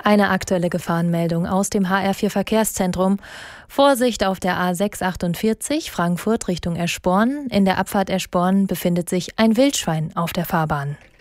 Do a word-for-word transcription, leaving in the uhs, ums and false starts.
Eine aktuelle Gefahrenmeldung aus dem H R vier Verkehrszentrum. Vorsicht auf der A sechs achtundvierzig Frankfurt Richtung Eschborn. In der Abfahrt Eschborn befindet sich ein Wildschwein auf der Fahrbahn.